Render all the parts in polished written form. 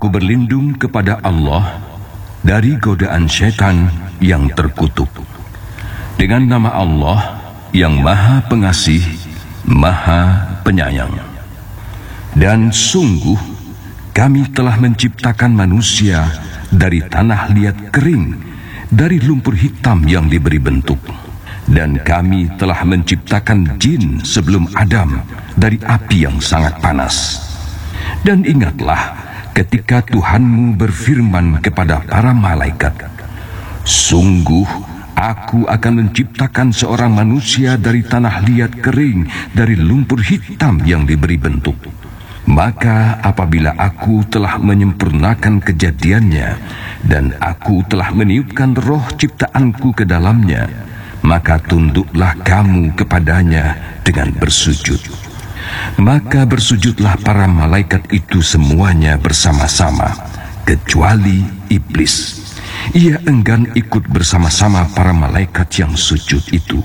Aku berlindung kepada Allah dari godaan syaitan yang terkutuk. Dengan nama Allah yang Maha Pengasih, Maha Penyayang. Dan sungguh kami telah menciptakan manusia dari tanah liat kering, dari lumpur hitam yang diberi bentuk. Dan kami telah menciptakan jin sebelum Adam dari api yang sangat panas. Dan ingatlah ketika Tuhanmu berfirman kepada para malaikat, sungguh Aku akan menciptakan seorang manusia dari tanah liat kering, dari lumpur hitam yang diberi bentuk. Maka apabila aku telah menyempurnakan kejadiannya dan aku telah meniupkan roh ciptaanku ke dalamnya, maka tunduklah kamu kepadanya dengan bersujud. Maka bersujudlah para malaikat itu semuanya bersama-sama, kecuali iblis. Ia enggan ikut bersama-sama para malaikat yang sujud itu.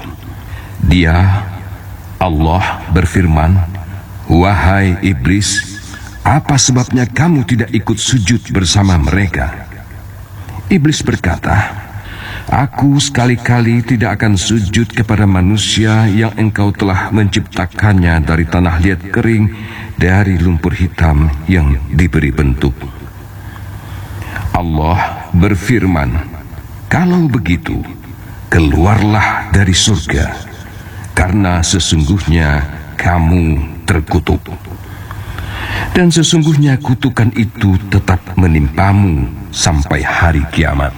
Allah berfirman, "Wahai iblis, apa sebabnya kamu tidak ikut sujud bersama mereka?" Iblis berkata, "Aku sekali-kali tidak akan sujud kepada manusia yang engkau telah menciptakannya dari tanah liat kering, dari lumpur hitam yang diberi bentuk." Allah berfirman, "Kalau begitu, keluarlah dari surga, karena sesungguhnya kamu terkutuk. Dan sesungguhnya kutukan itu tetap menimpamu sampai hari kiamat."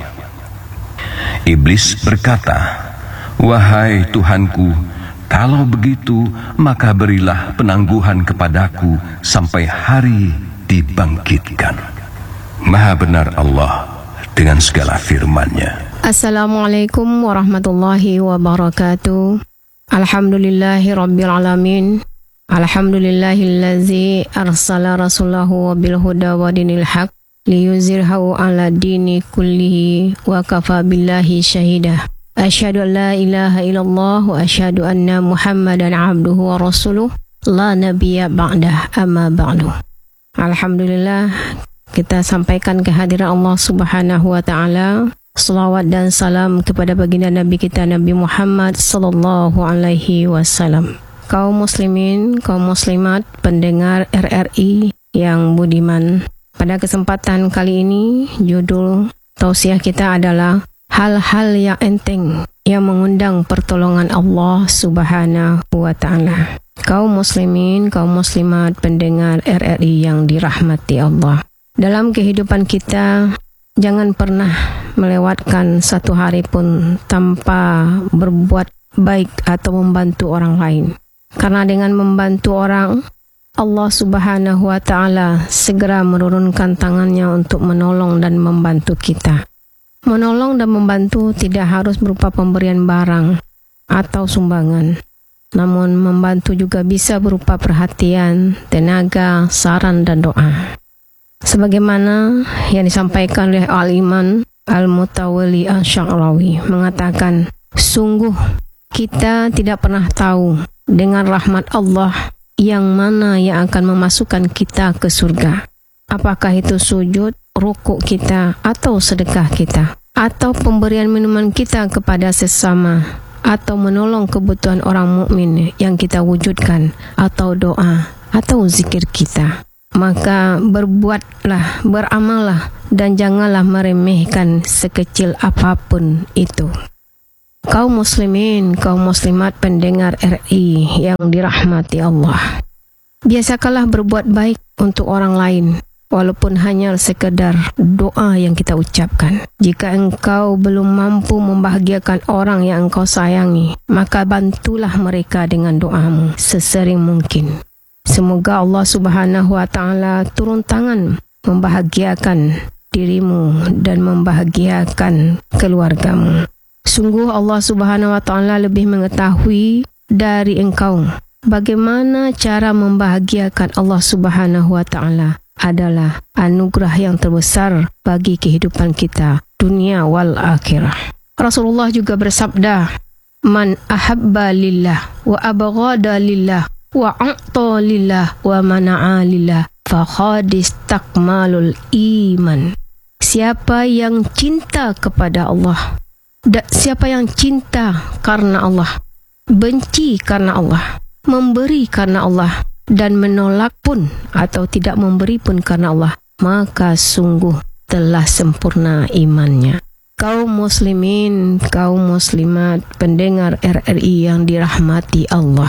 Iblis berkata, "Wahai Tuhanku, kalau begitu, maka berilah penangguhan kepadaku sampai hari dibangkitkan." Maha benar Allah dengan segala firman-Nya. Assalamualaikum warahmatullahi wabarakatuh. Alhamdulillahi rabbil alamin. Alhamdulillahillazi arsala rasulahu bil huda wa dinil haq liyuzhirahu ala dini kullihi wa kafa billahi syahida. Asyhadu an la ilaha illallah wa asyhadu anna Muhammadan abduhu wa rasuluh la nabiyya ba'dah, amma ba'du. Alhamdulillah, kita sampaikan kehadiran Allah Subhanahu wa taala. Salawat dan salam kepada baginda Nabi kita Nabi Muhammad sallallahu alaihi wasallam. Kaum muslimin, kaum muslimat, pendengar RRI yang budiman. Pada kesempatan kali ini, judul tausiah kita adalah hal-hal yang enteng yang mengundang pertolongan Allah Subhanahu wa taala. Kaum muslimin, kaum muslimat, pendengar RRI yang dirahmati Allah. Dalam kehidupan kita, jangan pernah melewatkan satu hari pun tanpa berbuat baik atau membantu orang lain. Karena dengan membantu orang, Allah Subhanahu wa ta'ala segera menurunkan tangannya untuk menolong dan membantu kita. Menolong dan membantu tidak harus berupa pemberian barang atau sumbangan. Namun membantu juga bisa berupa perhatian, tenaga, saran, dan doa. Sebagaimana yang disampaikan oleh Al-Iman Al-Mutawalli Asy-Sya'rawi mengatakan, sungguh kita tidak pernah tahu dengan rahmat Allah yang mana yang akan memasukkan kita ke surga. Apakah itu sujud, rukuk kita, atau sedekah kita, atau pemberian minuman kita kepada sesama, atau menolong kebutuhan orang mukmin yang kita wujudkan, atau doa, atau zikir kita. Maka berbuatlah, beramallah, dan janganlah meremehkan sekecil apapun itu. Kaum muslimin, kaum muslimat, pendengar RI yang dirahmati Allah, biasakanlah berbuat baik untuk orang lain, walaupun hanya sekedar doa yang kita ucapkan. Jika engkau belum mampu membahagiakan orang yang engkau sayangi, maka bantulah mereka dengan doamu sesering mungkin. Semoga Allah Subhanahu wa ta'ala turun tangan membahagiakan dirimu dan membahagiakan keluargamu. Sungguh Allah Subhanahu wa ta'ala lebih mengetahui dari engkau. Bagaimana cara membahagiakan Allah Subhanahu wa ta'ala adalah anugerah yang terbesar bagi kehidupan kita, dunia wal akhirah. Rasulullah juga bersabda, "Man ahabba lillah wa abghada lillah wa a'ta lillah wa mana'a lillah faqad istakmalul iman. Siapa yang cinta kepada Allah, siapa yang cinta karena Allah, benci karena Allah, memberi karena Allah, dan menolak pun atau tidak memberi pun karena Allah, maka sungguh telah sempurna imannya. Kaum muslimin, kaum muslimat, pendengar RRI yang dirahmati Allah,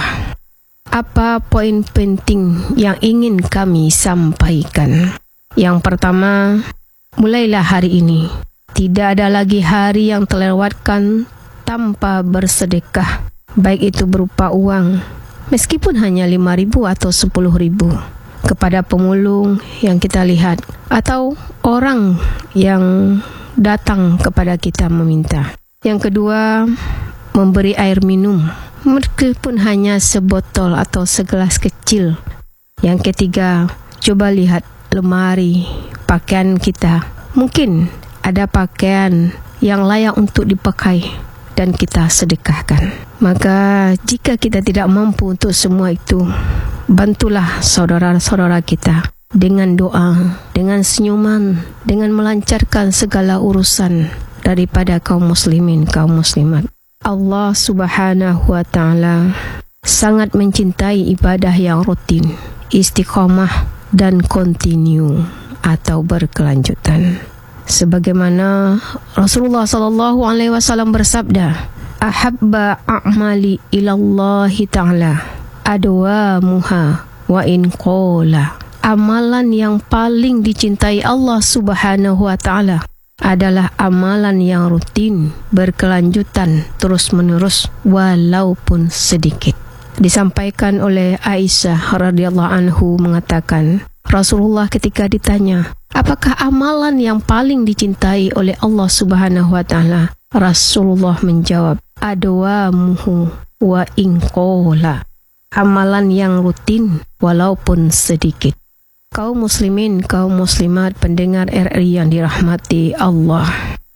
apa poin penting yang ingin kami sampaikan? Yang pertama, mulailah hari ini tidak ada lagi hari yang terlewatkan tanpa bersedekah, baik itu berupa uang, meskipun hanya 5.000 atau 10.000, kepada pemulung yang kita lihat, atau orang yang datang kepada kita meminta. Yang kedua, memberi air minum, meskipun hanya sebotol atau segelas kecil. Yang ketiga, coba lihat lemari pakaian kita. Mungkin ada pakaian yang layak untuk dipakai dan kita sedekahkan. Maka jika kita tidak mampu untuk semua itu, bantulah saudara-saudara kita dengan doa, dengan senyuman, dengan melancarkan segala urusan daripada kaum muslimin, kaum muslimat. Allah Subhanahu wa ta'ala sangat mencintai ibadah yang rutin, istiqamah, dan kontinu atau berkelanjutan. Sebagaimana Rasulullah sallallahu alaihi wasallam bersabda, "Ahabba a'mali ilallahi ta'ala adwamuha wa in qala." Amalan yang paling dicintai Allah Subhanahu wa ta'ala adalah amalan yang rutin, berkelanjutan, terus-menerus, walaupun sedikit. Disampaikan oleh Aisyah radhiyallahu anhu mengatakan, Rasulullah ketika ditanya, apakah amalan yang paling dicintai oleh Allah Subhanahu wa ta'ala? Rasulullah menjawab, adwamuhu wa in qala. Amalan yang rutin walaupun sedikit. Kaum muslimin, kaum muslimat, pendengar RRI yang dirahmati Allah,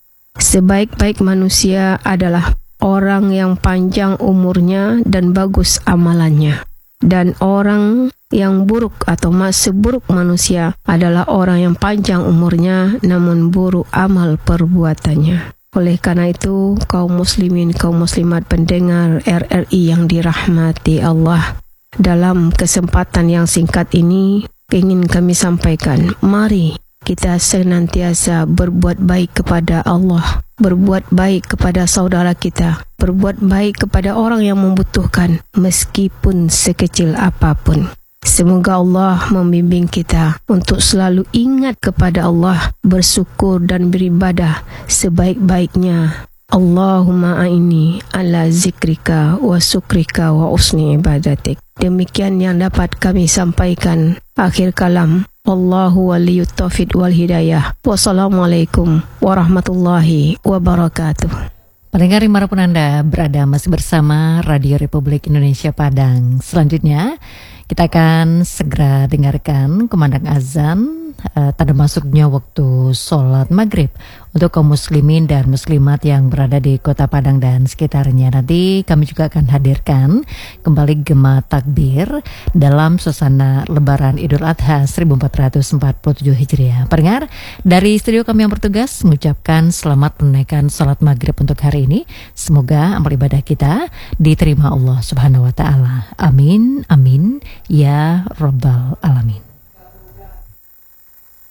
sebaik-baik manusia adalah orang yang panjang umurnya dan bagus amalannya. Dan orang yang buruk atau seburuk manusia adalah orang yang panjang umurnya namun buruk amal perbuatannya. Oleh karena itu, kaum muslimin, kaum muslimat, pendengar RRI yang dirahmati Allah, dalam kesempatan yang singkat ini ingin kami sampaikan, mari kita senantiasa berbuat baik kepada Allah, berbuat baik kepada saudara kita, berbuat baik kepada orang yang membutuhkan, meskipun sekecil apapun. Semoga Allah membimbing kita untuk selalu ingat kepada Allah, bersyukur dan beribadah sebaik-baiknya. Allahumma a'inni ala zikrika wa syukrika wa usni ibadatik. Demikian yang dapat kami sampaikan. Akhir kalam, wallahu waliyut taufiq wal hidayah. Wassalamualaikum warahmatullahi wabarakatuh. Pendengar dimanapun Anda berada, masih bersama Radio Republik Indonesia Padang. Selanjutnya kita akan segera dengarkan kumandang azan, tanda masuknya waktu sholat maghrib untuk kaum muslimin dan muslimat yang berada di kota Padang dan sekitarnya. Nanti kami juga akan hadirkan kembali gema takbir dalam suasana Lebaran Idul Adha 1447 Hijriah. Pendengar, dari studio kami yang bertugas mengucapkan selamat menunaikan sholat maghrib untuk hari ini. Semoga amal ibadah kita diterima Allah Subhanahu wa ta'ala. Amin, amin, ya Rabbal